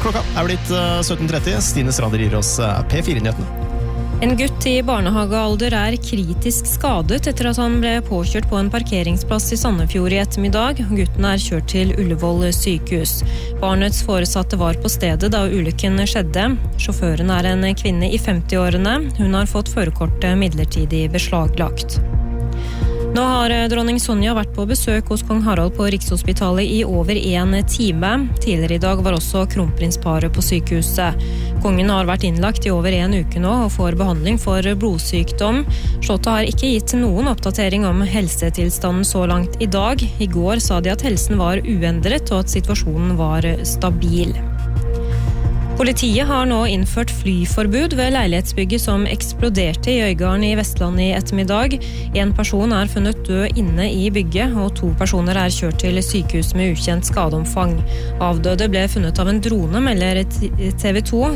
Klokka blitt 17.30. Stine Strander gir oss P4-nyhetene. En gutt i barnehagealder kritisk skadet etter at han ble påkjørt på en parkeringsplass i Sandefjord i ettermiddag. Gutten kjørt til Ullevål sykehus. Barnets foresatte var på stedet da ulykken skjedde. Sjåføren en kvinne i 50-årene. Hun har fått førerkortet midlertidig beslaglagt. Nå har dronning Sonja vært på besøk hos kong Harald på Rikshospitalet i over 1 time. Tidligere i dag var også kronprinsparet på sykehuset. Kongen har vært innlagt i over 1 uke nå og får behandling for blodsykdom. Slottet har ikke gitt noen oppdatering om helsetilstanden så langt i dag. I går sa de at helsen var uendret og at situasjonen var stabil. Politiet har nå innført flyforbud ved leilighetsbygget som eksploderte i Øygarden i Vestland i ettermiddag. En person funnet død inne i bygget, og 2 personer kjørt til sykehus med ukjent skadeomfang. Avdøde ble funnet av en drone, melder TV 2.